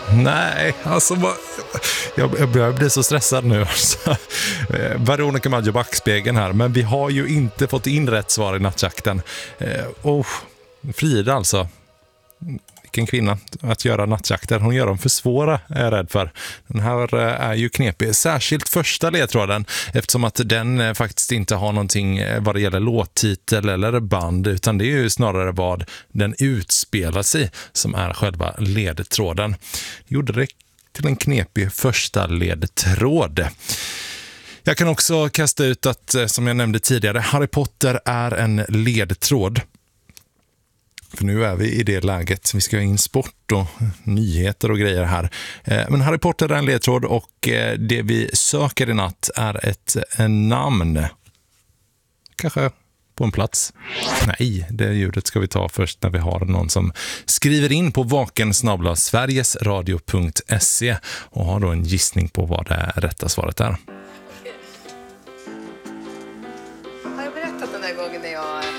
Nej, alltså jag börjar bli så stressad nu. Veronica Maggio backspegeln här, men vi har ju inte fått in rätt svar i nattjakten. Frida alltså. Vilken kvinna att göra nattjakter. Hon gör dem för svåra, är jag rädd för. Den här är ju knepig. Särskilt första ledtråden, eftersom att den faktiskt inte har någonting vad det gäller låttitel eller band, utan det är ju snarare vad den utspelar sig som är själva ledtråden. Det gjorde det till en knepig första ledtråd. Jag kan också kasta ut att, som jag nämnde tidigare, Harry Potter är en ledtråd. För nu är vi i det läget. Vi ska ha in sport och nyheter och grejer här. Men Harry Potter är en ledtråd och det vi söker i natt är ett namn. Kanske på en plats. Nej, det ljudet ska vi ta först när vi har någon som skriver in på vaken@sverigesradio.se och har då en gissning på vad det rätta svaret är. Har jag berättat den där gången när jag